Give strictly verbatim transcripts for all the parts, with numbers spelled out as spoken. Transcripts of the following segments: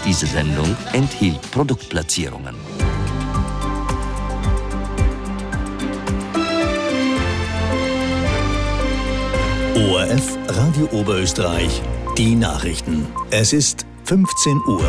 Diese Sendung enthielt Produktplatzierungen. O R F Radio Oberösterreich, die Nachrichten. Es ist fünfzehn Uhr.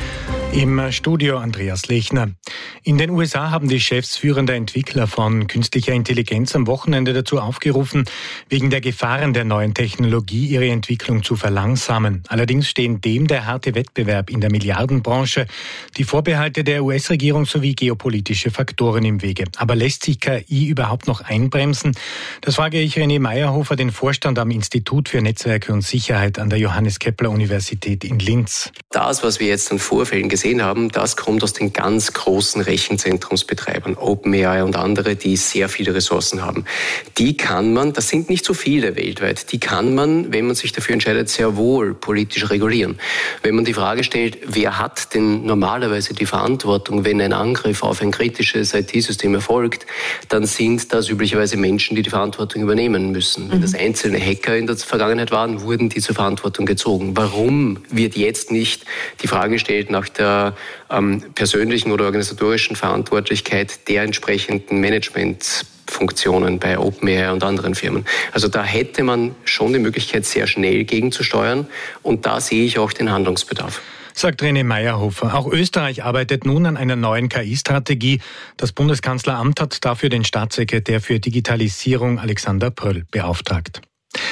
Im Studio Andreas Lechner. In den U S A haben die Chefs führender Entwickler von künstlicher Intelligenz am Wochenende dazu aufgerufen, wegen der Gefahren der neuen Technologie ihre Entwicklung zu verlangsamen. Allerdings stehen dem der harte Wettbewerb in der Milliardenbranche, die Vorbehalte der U S-Regierung sowie geopolitische Faktoren im Wege. Aber lässt sich K I überhaupt noch einbremsen? Das frage ich René Meyerhofer, den Vorstand am Institut für Netzwerke und Sicherheit an der Johannes Kepler Universität in Linz. Das, was wir jetzt an Vorfällen gesehen haben, das kommt aus den ganz großen Rechenzentrumsbetreibern, OpenAI und andere, die sehr viele Ressourcen haben. Die kann man, das sind nicht so viele weltweit, die kann man, wenn man sich dafür entscheidet, sehr wohl politisch regulieren. Wenn man die Frage stellt, wer hat denn normalerweise die Verantwortung, wenn ein Angriff auf ein kritisches I T-System erfolgt, dann sind das üblicherweise Menschen, die die Verantwortung übernehmen müssen. Wenn das einzelne Hacker in der Vergangenheit waren, wurden die zur Verantwortung gezogen. Warum wird jetzt nicht die Frage gestellt nach der ähm, persönlichen oder organisatorischen Verantwortlichkeit der entsprechenden Managementfunktionen bei OpenAI und anderen Firmen? Also da hätte man schon die Möglichkeit, sehr schnell gegenzusteuern, und da sehe ich auch den Handlungsbedarf. Sagt René Meyerhofer. Auch Österreich arbeitet nun an einer neuen K I-Strategie. Das Bundeskanzleramt hat dafür den Staatssekretär für Digitalisierung Alexander Pröll beauftragt.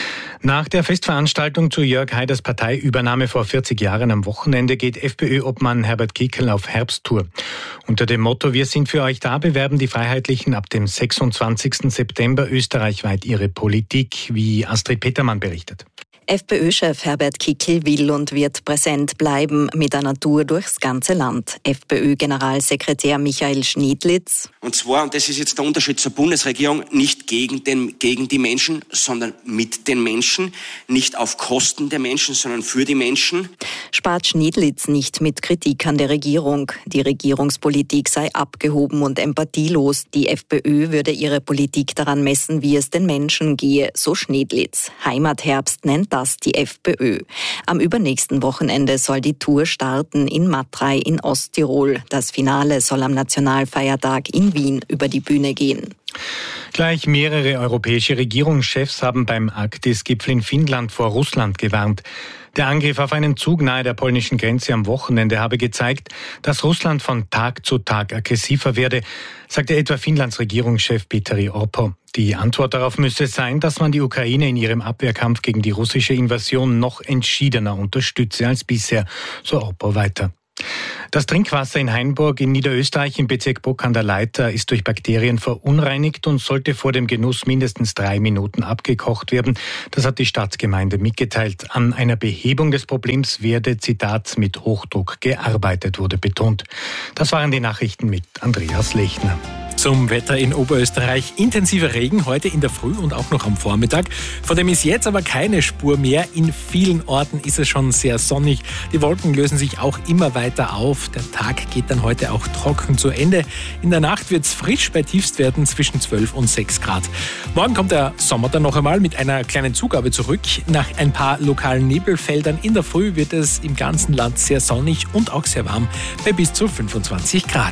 Nach der Festveranstaltung zu Jörg Haiders Parteiübernahme vor vierzig Jahren am Wochenende geht FPÖ-Obmann Herbert Kickl auf Herbsttour. Unter dem Motto „Wir sind für euch da" bewerben die Freiheitlichen ab dem sechsundzwanzigsten September österreichweit ihre Politik, wie Astrid Petermann berichtet. FPÖ-Chef Herbert Kickl will und wird präsent bleiben mit einer Tour durchs ganze Land. FPÖ-Generalsekretär Michael Schniedlitz. Und zwar, und das ist jetzt der Unterschied zur Bundesregierung, nicht gegen, den, gegen die Menschen, sondern mit den Menschen. Nicht auf Kosten der Menschen, sondern für die Menschen. Spart Schniedlitz nicht mit Kritik an der Regierung. Die Regierungspolitik sei abgehoben und empathielos. Die FPÖ würde ihre Politik daran messen, wie es den Menschen gehe, so Schniedlitz. Heimatherbst nennt das die FPÖ. Am übernächsten Wochenende soll die Tour starten in Matrei in Osttirol. Das Finale soll am Nationalfeiertag in Wien über die Bühne gehen. Gleich mehrere europäische Regierungschefs haben beim Arktis-Gipfel in Finnland vor Russland gewarnt. Der Angriff auf einen Zug nahe der polnischen Grenze am Wochenende habe gezeigt, dass Russland von Tag zu Tag aggressiver werde, sagte etwa Finnlands Regierungschef Petteri Orpo. Die Antwort darauf müsse sein, dass man die Ukraine in ihrem Abwehrkampf gegen die russische Invasion noch entschiedener unterstütze als bisher, so Orpo weiter. Das Trinkwasser in Hainburg in Niederösterreich im Bezirk Bock an der Leitha ist durch Bakterien verunreinigt und sollte vor dem Genuss mindestens drei Minuten abgekocht werden. Das hat die Stadtgemeinde mitgeteilt. An einer Behebung des Problems werde, Zitat, mit Hochdruck gearbeitet, wurde betont. Das waren die Nachrichten mit Andreas Lechner. Zum Wetter in Oberösterreich. Intensiver Regen heute in der Früh und auch noch am Vormittag. Von dem ist jetzt aber keine Spur mehr. In vielen Orten ist es schon sehr sonnig. Die Wolken lösen sich auch immer weiter auf. Der Tag geht dann heute auch trocken zu Ende. In der Nacht wird es frisch bei Tiefstwerten zwischen zwölf und sechs Grad. Morgen kommt der Sommer dann noch einmal mit einer kleinen Zugabe zurück. Nach ein paar lokalen Nebelfeldern in der Früh wird es im ganzen Land sehr sonnig und auch sehr warm bei bis zu fünfundzwanzig Grad.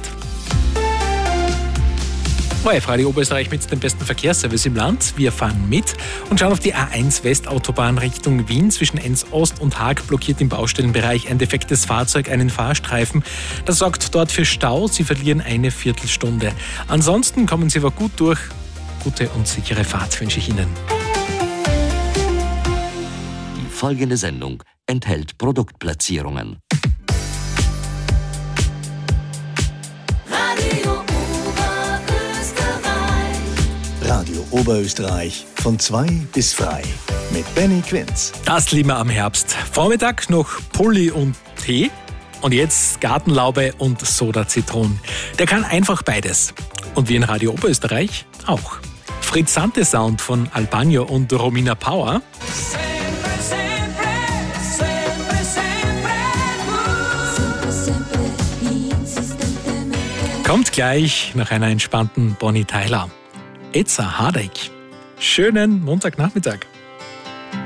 O R F Radio Oberösterreich mit dem besten Verkehrsservice im Land. Wir fahren mit und schauen auf die A eins Westautobahn Richtung Wien. Zwischen Enns Ost und Haag blockiert im Baustellenbereich ein defektes Fahrzeug einen Fahrstreifen. Das sorgt dort für Stau. Sie verlieren eine Viertelstunde. Ansonsten kommen Sie aber gut durch. Gute und sichere Fahrt wünsche ich Ihnen. Die folgende Sendung enthält Produktplatzierungen. Radio Oberösterreich von zwei bis frei mit Benny Quinz. Das lieben wir am Herbst. Vormittag noch Pulli und Tee und jetzt Gartenlaube und Soda Zitron. Der kann einfach beides. Und wir in Radio Oberösterreich auch. Fritz Sante Sound von Albano und Romina Power. Kommt gleich nach einer entspannten Bonnie Tyler. Etza Hardek. Schönen Montagnachmittag.